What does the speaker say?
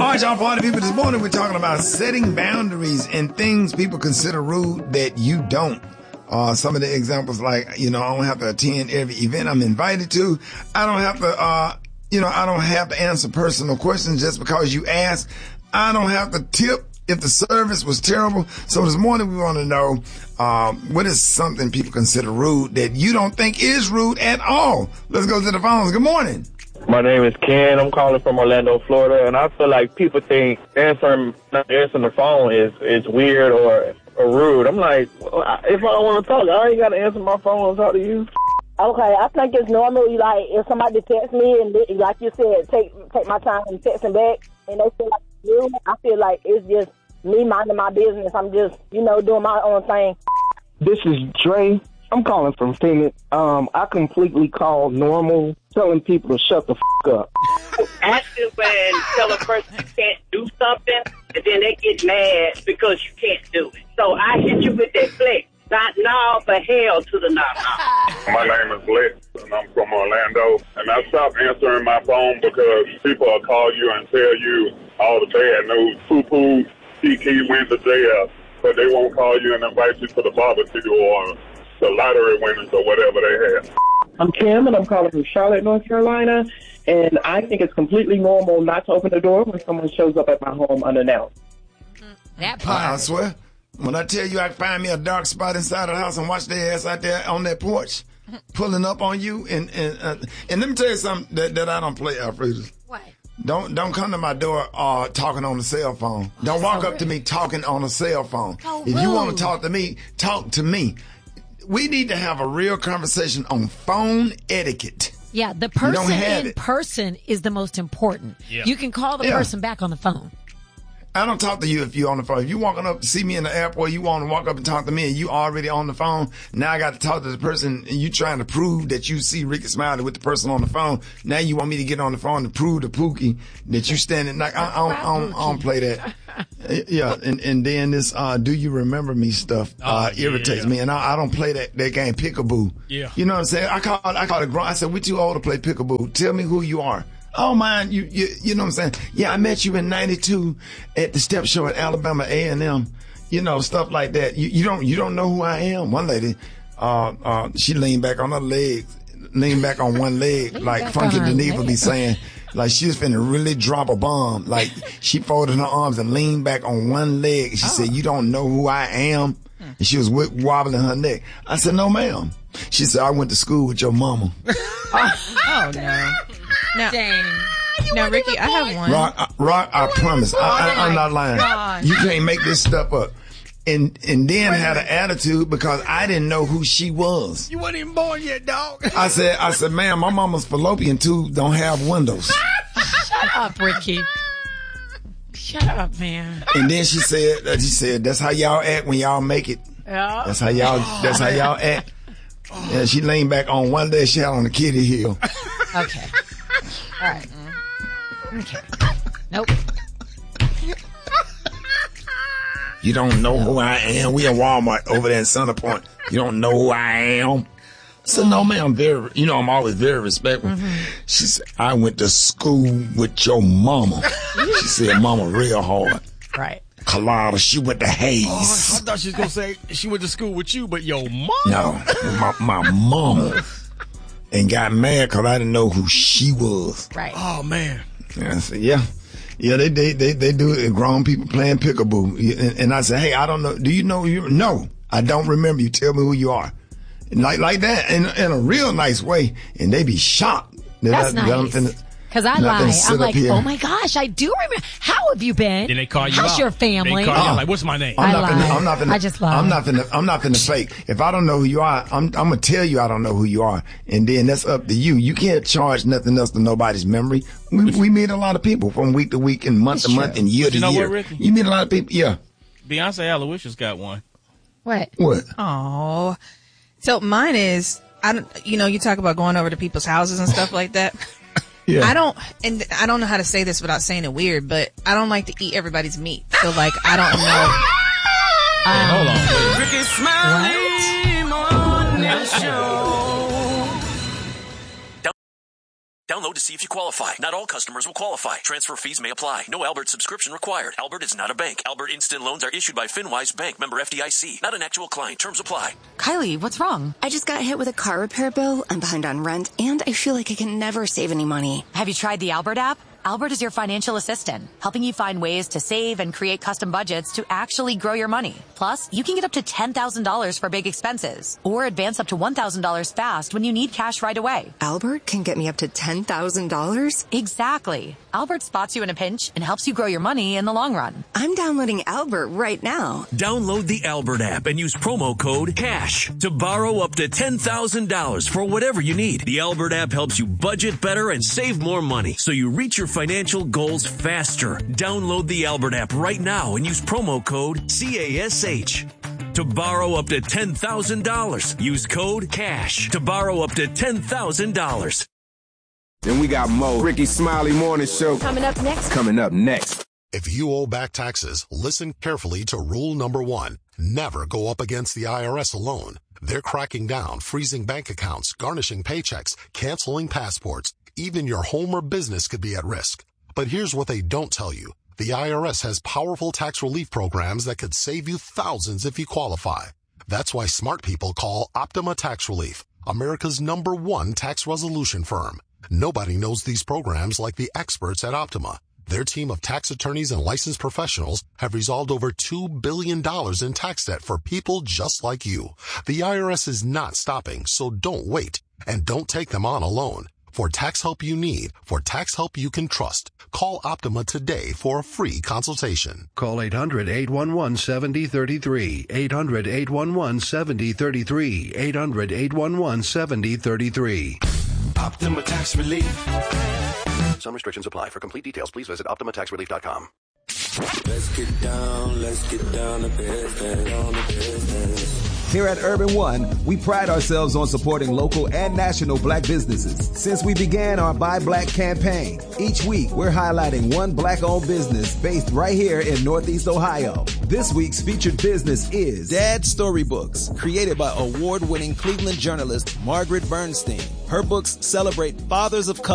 right, y'all party people. This morning we're talking about setting boundaries and things people consider rude that you don't. Some of the examples like, I don't have to attend every event I'm invited to. I don't have to, I don't have to answer personal questions just because you ask. I don't have to tip if the service was terrible. So this morning we want to know, what is something people consider rude that you don't think is rude at all? Let's go to the phones. Good morning. My name is Ken. I'm calling from Orlando, Florida, and I feel like people think answering the phone is weird or rude. I'm like, if I don't want to talk, I ain't got to answer my phone and talk to you. Okay, I think it's normal. Like if somebody texts me and like you said, take my time and text them back, and they feel like rude. I feel like it's just me minding my business. I'm just doing my own thing. This is Dre. I'm calling from Phoenix. I completely call normal telling people to shut the up. Actually, when you tell a person you can't do something, and then they get mad because you can't do it. So I hit you with that flex. Not now, but hell to the no. My name is Lex, and I'm from Orlando. And I stopped answering my phone because people will call you and tell you all the bad news. Poo-poo, Kiki went to jail, but they won't call you and invite you to the barbecue or the lottery winners or whatever they have. I'm Kim, and I'm calling from Charlotte, North Carolina. And I think it's completely normal not to open the door when someone shows up at my home unannounced. That part. I swear. When I tell you I can find me a dark spot inside of the house and watch their ass out there on that porch, pulling up on you, and let me tell you something that I don't play, Alfreda. What? Don't come to my door talking on the cell phone. Don't walk up to me talking on a cell phone. If you want to talk to me, talk to me. We need to have a real conversation on phone etiquette. Yeah, the person in person is the most important. Yeah. You can call the person back on the phone. I don't talk to you if you're on the phone. If you walking up to see me in the airport, you want to walk up and talk to me, and you already on the phone. Now I got to talk to the person, and you trying to prove that you see Ricky Smiley with the person on the phone. Now you want me to get on the phone to prove to Pookie that you standing like I don't play that. Yeah, and then this do you remember me stuff irritates me, and I don't play that game peekaboo. Yeah, you know what I'm saying? I call it grown. I said we too old to play peekaboo. Tell me who you are. Oh man, you know what I'm saying? Yeah, I met you in '92 at the step show at Alabama A&M. Stuff like that. You don't know who I am. One lady, she leaned back on her legs, leaned back on one leg, like Funky Deneva be saying, like she was finna really drop a bomb. Like she folded her arms and leaned back on one leg. She said, "You don't know who I am." And she was wobbling her neck. I said, "No, ma'am." She said, "I went to school with your mama." Oh no. Now, Ricky, I have one. Rock, I promise. I'm not lying. God. You can't make this stuff up. And then had an attitude because I didn't know who she was. You weren't even born yet, dog. I said, "Ma'am, my mama's fallopian tube don't have windows." Shut up, Ricky. Shut up, man. And then she said, "That's how y'all act when y'all make it." Yeah. That's how y'all act. Yeah, she leaned back on one leg, she had on the kitty heel. Okay. All right. Okay. Nope. You don't know who I am. We in Walmart over there in Center Point. You don't know who I am. I said, "No, man, I'm always very respectful." Mm-hmm. She said, "I went to school with your mama." She said, "Mama real hard." Right. Colada, she went to Hayes. Oh, I thought she was going to say she went to school with you, but your mama. No, my mama. And got mad because I didn't know who she was. Right. Oh, man. And I said, yeah, they do it. Grown people playing peekaboo. And I said, "Hey, I don't know. Do you know you?" "No, I don't remember you. Tell me who you are." And like that, in a real nice way. And they be shocked. That's nice. Because I lie. I'm like, "Oh my gosh, I do remember. How have you been?" Then they call you How's out. your family? They call you like, "What's my name?" I just lie. I'm not finna fake. If I don't know who you are, I'm gonna tell you I don't know who you are, and then that's up to you. You can't charge nothing else to nobody's memory. We meet a lot of people from week to week and month to month and year to year. What, Ricky? You meet a lot of people. Yeah. Beyonce Aloysius got one. What? Oh, so mine is you talk about going over to people's houses and stuff like that. Yeah. I don't know how to say this without saying it weird, but I don't like to eat everybody's meat. So like, I don't know. Hold on. Ricky Smiley on the show. Download to see if you qualify. Not all customers will qualify. Transfer fees may apply. No Albert subscription required. Albert is not a bank. Albert Instant Loans are issued by FinWise Bank, member FDIC. Not an actual client. Terms apply. Kylie, what's wrong? I just got hit with a car repair bill. I'm behind on rent, and I feel like I can never save any money. Have you tried the Albert app? Albert is your financial assistant, helping you find ways to save and create custom budgets to actually grow your money. Plus, you can get up to $10,000 for big expenses or advance up to $1,000 fast when you need cash right away. Albert can get me up to $10,000? Exactly. Albert spots you in a pinch and helps you grow your money in the long run. I'm downloading Albert right now. Download the Albert app and use promo code CASH to borrow up to $10,000 for whatever you need. The Albert app helps you budget better and save more money so you reach your financial goals faster. Download the Albert app right now and use promo code CASH to borrow up to $10,000. Use code CASH to borrow up to $10,000. Then we got Mo, Ricky Smiley Morning Show. Coming up next. If you owe back taxes, listen carefully to rule number 1. Never go up against the IRS alone. They're cracking down, freezing bank accounts, garnishing paychecks, canceling passports. Even your home or business could be at risk. But here's what they don't tell you. The IRS has powerful tax relief programs that could save you thousands if you qualify. That's why smart people call Optima Tax Relief, America's #1 tax resolution firm. Nobody knows these programs like the experts at Optima. Their team of tax attorneys and licensed professionals have resolved over $2 billion in tax debt for people just like you. The IRS is not stopping, so don't wait. And don't take them on alone. For tax help you need, for tax help you can trust, call Optima today for a free consultation. Call 800-811-7033. 800-811-7033. 800-811-7033. Optima Tax Relief. Some restrictions apply. For complete details, please visit OptimaTaxRelief.com. Let's get down to business. Here at Urban One, we pride ourselves on supporting local and national black businesses. Since we began our Buy Black campaign, each week we're highlighting one black-owned business based right here in Northeast Ohio. This week's featured business is Dad Storybooks, created by award-winning Cleveland journalist Margaret Bernstein. Her books celebrate fathers of color